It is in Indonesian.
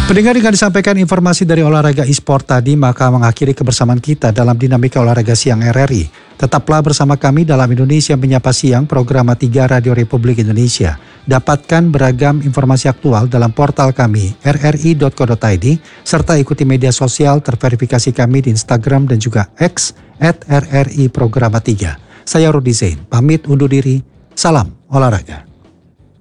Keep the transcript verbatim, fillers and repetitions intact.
Pendengar, dengan disampaikan informasi dari olahraga e-sport tadi, maka mengakhiri kebersamaan kita dalam Dinamika Olahraga Siang R R I. Tetaplah bersama kami dalam Indonesia Menyapa Siang, program tiga Radio Republik Indonesia. Dapatkan beragam informasi aktual dalam portal kami r r i dot co dot i d, serta ikuti media sosial terverifikasi kami di Instagram dan juga X at R R I Programa tiga. Saya Rudi Zain, pamit undur diri, salam olahraga.